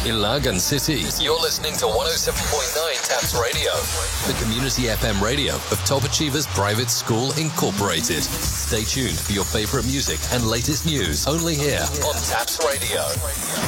Ilagan City. You're listening to 107.9 Taps Radio, the community FM radio of Top Achievers Private School Incorporated. Stay tuned for your favorite music and latest news only here on Taps Radio.